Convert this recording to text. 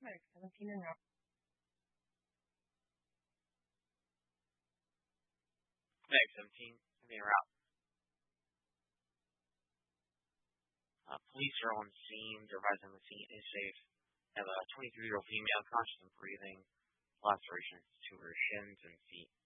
Mag 17 and out. Mag 17, they are out. Police are on scene. They're advising the scene is safe. They have a 23-year-old female, conscious and breathing. Lacerations to her shins and feet.